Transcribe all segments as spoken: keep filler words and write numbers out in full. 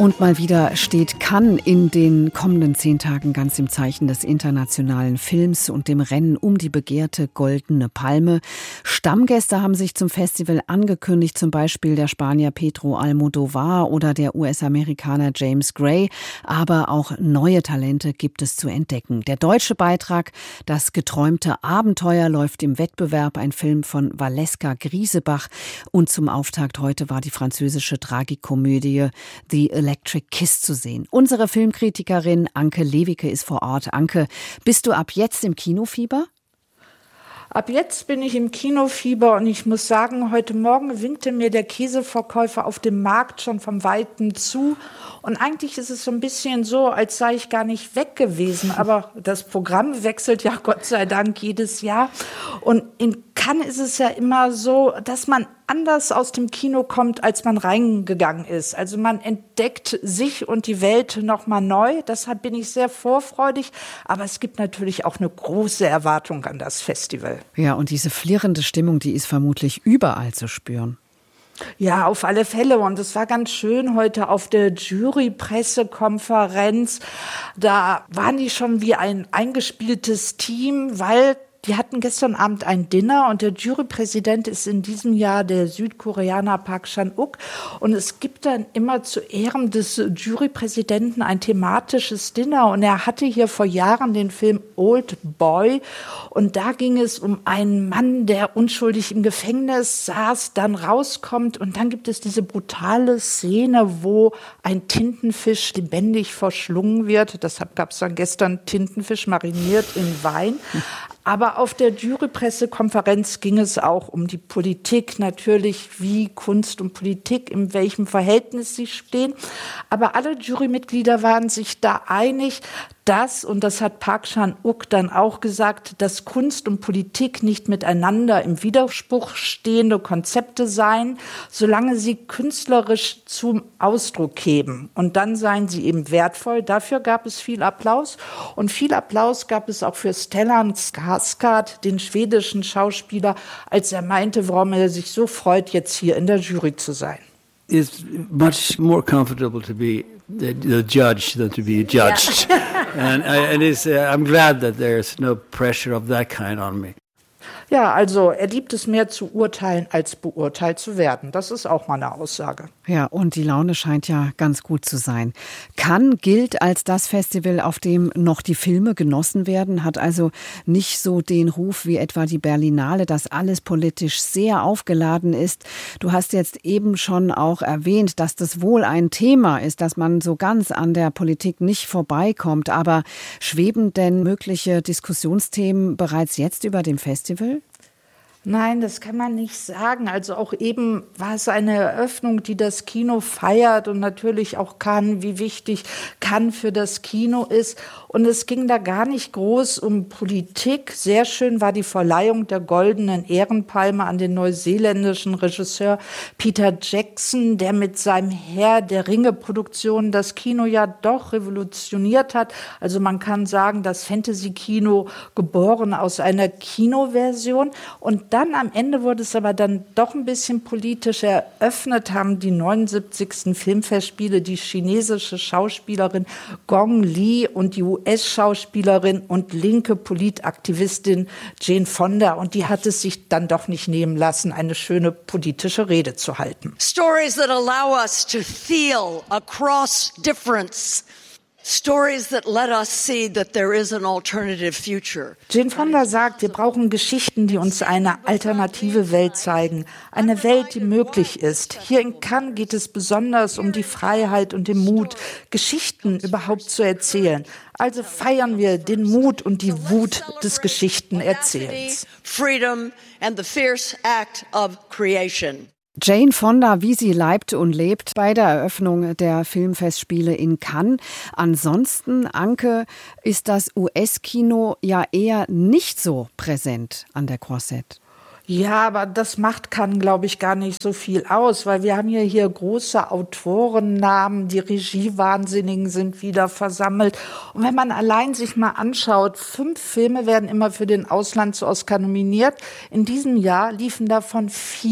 Und mal wieder steht Cannes in den kommenden zehn Tagen ganz im Zeichen des internationalen Films und dem Rennen um die begehrte Goldene Palme. Stammgäste haben sich zum Festival angekündigt, zum Beispiel der Spanier Pedro Almodóvar oder der U S-Amerikaner James Gray. Aber auch neue Talente gibt es zu entdecken. Der deutsche Beitrag Das geträumte Abenteuer läuft im Wettbewerb, ein Film von Valeska Griesebach. Und zum Auftakt heute war die französische Tragikomödie The Electric Kiss zu sehen. Unsere Filmkritikerin Anke Lewicke ist vor Ort. Anke, bist du ab jetzt im Kinofieber? Ab jetzt bin ich im Kinofieber und ich muss sagen, heute Morgen winkte mir der Käseverkäufer auf dem Markt schon vom Weiten zu. Und eigentlich ist es so ein bisschen so, als sei ich gar nicht weg gewesen. Aber das Programm wechselt ja Gott sei Dank jedes Jahr. Und in Cannes ist es ja immer so, dass man anders aus dem Kino kommt, als man reingegangen ist. Also man entdeckt sich und die Welt nochmal neu. Deshalb bin ich sehr vorfreudig. Aber es gibt natürlich auch eine große Erwartung an das Festival. Ja, und diese flirrende Stimmung, die ist vermutlich überall zu spüren. Ja, auf alle Fälle. Und es war ganz schön heute auf der Jury-Pressekonferenz. Da waren die schon wie ein eingespieltes Team, weil die hatten gestern Abend ein Dinner und der Jurypräsident ist in diesem Jahr der Südkoreaner Park Chan-wook. Und es gibt dann immer zu Ehren des Jurypräsidenten ein thematisches Dinner. Und er hatte hier vor Jahren den Film Old Boy. Und da ging es um einen Mann, der unschuldig im Gefängnis saß, dann rauskommt. Und dann gibt es diese brutale Szene, wo ein Tintenfisch lebendig verschlungen wird. Deshalb gab es dann gestern Tintenfisch mariniert in Wein. Aber auf der Jurypressekonferenz ging es auch um die Politik, natürlich wie Kunst und Politik, in welchem Verhältnis sie stehen. Aber alle Jurymitglieder waren sich da einig, dass, und das hat Park Chan-wook dann auch gesagt, dass Kunst und Politik nicht miteinander im Widerspruch stehende Konzepte seien, solange sie künstlerisch zum Ausdruck kämen. Und dann seien sie eben wertvoll. Dafür gab es viel Applaus. Und viel Applaus gab es auch für Stellan Skarsgård, den schwedischen Schauspieler, als er meinte, warum er sich so freut, jetzt hier in der Jury zu sein. It's much more comfortable to be the, the judge than to be judged. Yeah. and I, and it's, uh, I'm glad that there's no pressure of that kind on me. Ja, also er liebt es mehr zu urteilen, als beurteilt zu werden. Das ist auch mal eine Aussage. Ja, und die Laune scheint ja ganz gut zu sein. Cannes gilt als das Festival, auf dem noch die Filme genossen werden, hat also nicht so den Ruf wie etwa die Berlinale, dass alles politisch sehr aufgeladen ist. Du hast jetzt eben schon auch erwähnt, dass das wohl ein Thema ist, dass man so ganz an der Politik nicht vorbeikommt. Aber schweben denn mögliche Diskussionsthemen bereits jetzt über dem Festival? Nein, das kann man nicht sagen. Also auch eben war es eine Eröffnung, die das Kino feiert und natürlich auch Cannes, wie wichtig Cannes für das Kino ist. Und es ging da gar nicht groß um Politik. Sehr schön war die Verleihung der Goldenen Ehrenpalme an den neuseeländischen Regisseur Peter Jackson, der mit seinem Herr der Ringe-Produktion das Kino ja doch revolutioniert hat. Also man kann sagen, das Fantasy-Kino geboren aus einer Kinoversion. Und dann am Ende wurde es aber dann doch ein bisschen politisch. Eröffnet haben die neunundsiebzigsten Filmfestspiele die chinesische Schauspielerin Gong Li und die U S-Schauspielerin und linke Politaktivistin Jane Fonda. Und die hat es sich dann doch nicht nehmen lassen, eine schöne politische Rede zu halten. Stories that allow us to feel across difference. Stories that let us see that there is an alternative future. Jane Fonda sagt, wir brauchen Geschichten, die uns eine alternative Welt zeigen. Eine Welt, die möglich ist. Hier in Cannes geht es besonders um die Freiheit und den Mut, Geschichten überhaupt zu erzählen. Also feiern wir den Mut und die Wut des Geschichtenerzählens. Freedom and the fierce act of creation. Jane Fonda, wie sie leibt und lebt bei der Eröffnung der Filmfestspiele in Cannes. Ansonsten, Anke, ist das U S-Kino ja eher nicht so präsent an der Croisette. Ja, aber das macht Cannes, glaube ich, gar nicht so viel aus, weil wir haben ja hier große Autorennamen, die Regiewahnsinnigen sind wieder versammelt. Und wenn man allein sich mal anschaut, fünf Filme werden immer für den Auslands-Oscar nominiert. In diesem Jahr liefen davon vier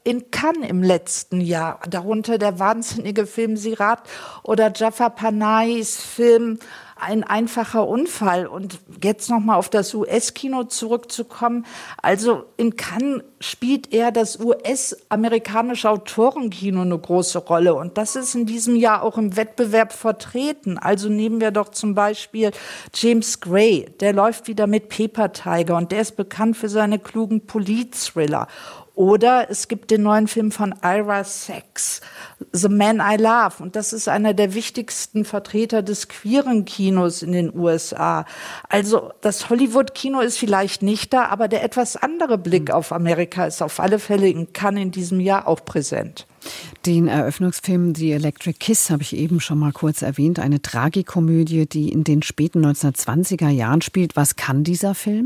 in Cannes im letzten Jahr, darunter der wahnsinnige Film Sirat oder Jafar Panahis Film Ein einfacher Unfall. Und jetzt nochmal auf das U S-Kino zurückzukommen. Also in Cannes spielt eher das U S-amerikanische Autorenkino eine große Rolle. Und das ist in diesem Jahr auch im Wettbewerb vertreten. Also nehmen wir doch zum Beispiel James Gray. Der läuft wieder mit Paper Tiger und der ist bekannt für seine klugen Polit-Thriller. Oder es gibt den neuen Film von Ira Sachs, The Man I Love. Und das ist einer der wichtigsten Vertreter des queeren Kinos in den U S A. Also das Hollywood-Kino ist vielleicht nicht da, aber der etwas andere Blick auf Amerika ist auf alle Fälle in Cannes in diesem Jahr auch präsent. Den Eröffnungsfilm The Electric Kiss habe ich eben schon mal kurz erwähnt. Eine Tragikomödie, die in den späten neunzehnhundertzwanziger Jahren spielt. Was kann dieser Film?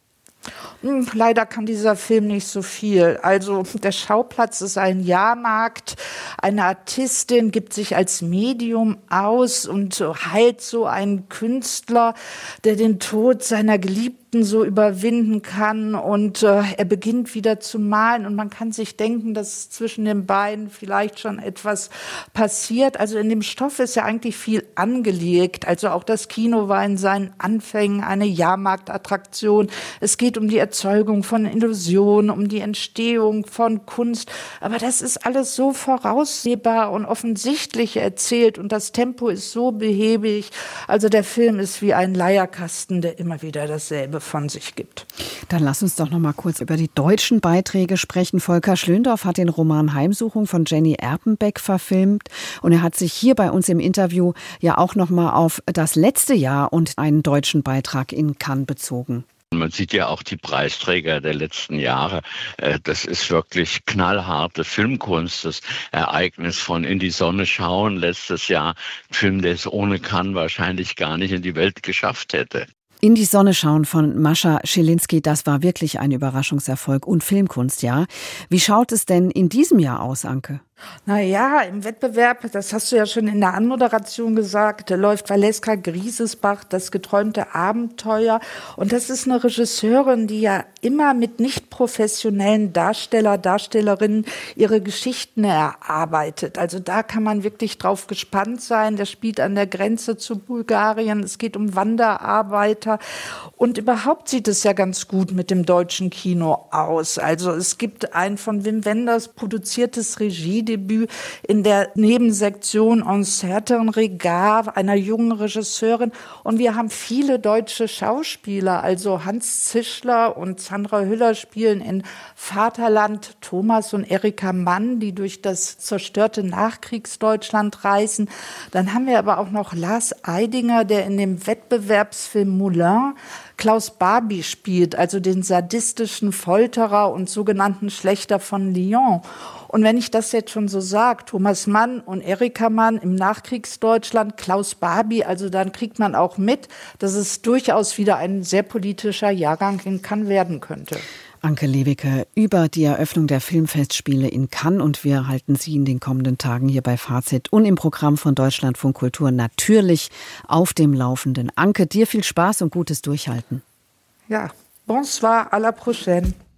Leider kann dieser Film nicht so viel. Also der Schauplatz ist ein Jahrmarkt. Eine Artistin gibt sich als Medium aus und heilt so einen Künstler, der den Tod seiner Geliebten so überwinden kann. Und äh, er beginnt wieder zu malen. Und man kann sich denken, dass zwischen den beiden vielleicht schon etwas passiert. Also in dem Stoff ist ja eigentlich viel angelegt. Also auch das Kino war in seinen Anfängen eine Jahrmarktattraktion. Es geht um die Erzeugung von Illusionen, um die Entstehung von Kunst. Aber das ist alles so voraussehbar und offensichtlich erzählt und das Tempo ist so behäbig. Also der Film ist wie ein Leierkasten, der immer wieder dasselbe von sich gibt. Dann lass uns doch noch mal kurz über die deutschen Beiträge sprechen. Volker Schlöndorff hat den Roman Heimsuchung von Jenny Erpenbeck verfilmt und er hat sich hier bei uns im Interview ja auch noch mal auf das letzte Jahr und einen deutschen Beitrag in Cannes bezogen. Man sieht ja auch die Preisträger der letzten Jahre. Das ist wirklich knallharte Filmkunst. Das Ereignis von In die Sonne schauen letztes Jahr. Ein Film, der es ohne Cannes wahrscheinlich gar nicht in die Welt geschafft hätte. In die Sonne schauen von Mascha Schilinski, das war wirklich ein Überraschungserfolg und Filmkunst, ja. Wie schaut es denn in diesem Jahr aus, Anke? Naja, im Wettbewerb, das hast du ja schon in der Anmoderation gesagt, da läuft Valeska Griesesbach, Das geträumte Abenteuer. Und das ist eine Regisseurin, die ja immer mit nicht professionellen Darsteller, Darstellerinnen ihre Geschichten erarbeitet. Also da kann man wirklich drauf gespannt sein. Der spielt an der Grenze zu Bulgarien. Es geht um Wanderarbeiter. Und überhaupt sieht es ja ganz gut mit dem deutschen Kino aus. Also es gibt ein von Wim Wenders produziertes Regiedebüt in der Nebensektion Un certain regard einer jungen Regisseurin. Und wir haben viele deutsche Schauspieler, also Hans Zischler und Sandra Hüller spielen in Vaterland, Thomas und Erika Mann, die durch das zerstörte Nachkriegsdeutschland reisen. Dann haben wir aber auch noch Lars Eidinger, der in dem Wettbewerbsfilm Moulin Klaus Barbie spielt, also den sadistischen Folterer und sogenannten Schlächter von Lyon. Und wenn ich das jetzt schon so sage, Thomas Mann und Erika Mann im Nachkriegsdeutschland, Klaus Barbie, also dann kriegt man auch mit, dass es durchaus wieder ein sehr politischer Jahrgang in Cannes werden könnte. Anke Lewicke über die Eröffnung der Filmfestspiele in Cannes und wir halten Sie in den kommenden Tagen hier bei Fazit und im Programm von Deutschlandfunk Kultur natürlich auf dem Laufenden. Anke, dir viel Spaß und gutes Durchhalten. Ja, bonsoir, à la prochaine.